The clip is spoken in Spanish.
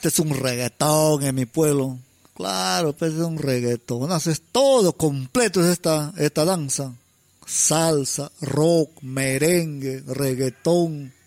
este es un reggaetón en mi pueblo. Claro, pues es un reggaetón. Es todo completo es esta danza. Salsa, rock, merengue, reggaetón,